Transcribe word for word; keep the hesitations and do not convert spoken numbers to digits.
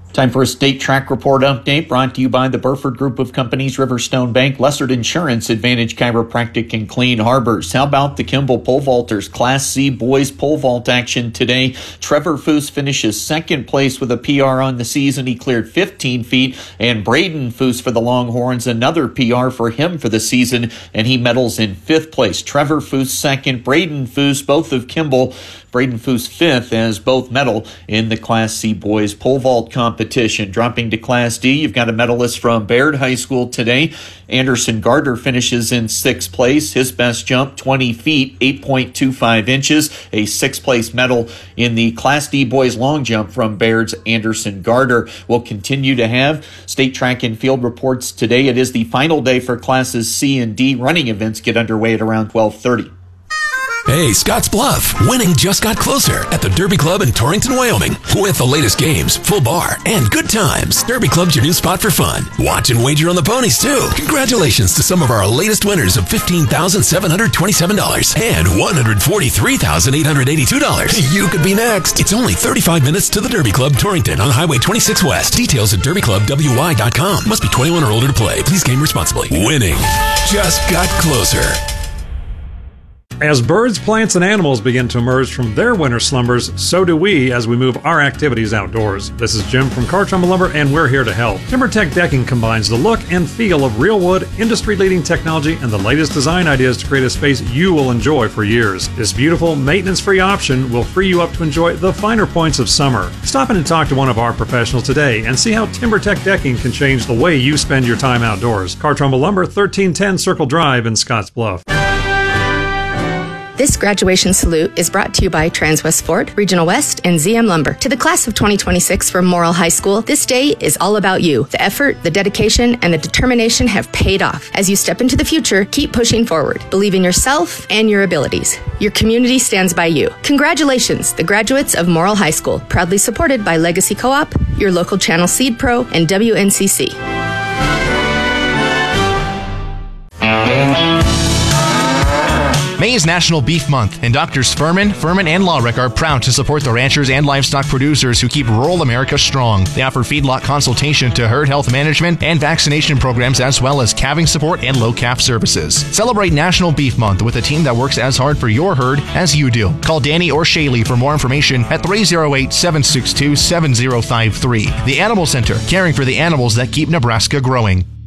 Time for a State Track Report update brought to you by the Burford Group of Companies, Riverstone Bank, Lessard Insurance, Advantage Chiropractic, and Clean Harbors. How about the Kimball Pole Vaulters Class C boys pole vault action today? Trevor Foose finishes second place with a P R on the season. He cleared fifteen feet, and Braden Foose for the Longhorns, another P R for him for the season, and he medals in fifth place. Trevor Foose second, Braden Foose, both of Kimball. Braden Foose fifth, as both medal in the Class C boys pole vault competition. Dropping to Class D, you've got a medalist from Baird High School today. Anderson Gardner finishes in sixth place. His best jump, twenty feet, eight point two five inches. A sixth place medal in the Class D boys long jump from Baird's Anderson Gardner. We'll continue to have state track and field reports today. It is the final day for Classes C and D. Running events get underway at around twelve thirty. Hey, Scotts Bluff. Winning just got closer at the Derby Club in Torrington, Wyoming. With the latest games, full bar, and good times. Derby Club's your new spot for fun. Watch and wager on the ponies, too. Congratulations to some of our latest winners of fifteen thousand seven hundred twenty-seven dollars and one hundred forty-three thousand eight hundred eighty-two dollars. You could be next. It's only thirty-five minutes to the Derby Club, Torrington on Highway twenty-six West. Details at derby club w y dot com. Must be twenty-one or older to play. Please game responsibly. Winning just got closer. As birds, plants, and animals begin to emerge from their winter slumbers, so do we as we move our activities outdoors. This is Jim from Car Trumbull Lumber, and we're here to help. TimberTech Decking combines the look and feel of real wood, industry-leading technology, and the latest design ideas to create a space you will enjoy for years. This beautiful, maintenance-free option will free you up to enjoy the finer points of summer. Stop in and talk to one of our professionals today and see how TimberTech Decking can change the way you spend your time outdoors. Car Trumbull Lumber, thirteen ten Circle Drive in Scottsbluff. This graduation salute is brought to you by Transwest Ford, Regional West, and Z M Lumber. To the class of twenty twenty-six from Morrill High School, this day is all about you. The effort, the dedication, and the determination have paid off. As you step into the future, keep pushing forward. Believe in yourself and your abilities. Your community stands by you. Congratulations, the graduates of Morrill High School, proudly supported by Legacy Co-op, your local channel Seed Pro, and W N C C. May is National Beef Month, and Doctors Furman, Furman, and Lawrick are proud to support the ranchers and livestock producers who keep rural America strong. They offer feedlot consultation to herd health management and vaccination programs, as well as calving support and low calf services. Celebrate National Beef Month with a team that works as hard for your herd as you do. Call Danny or Shaylee for more information at three oh eight, seven six two, seven oh five three. The Animal Center, caring for the animals that keep Nebraska growing.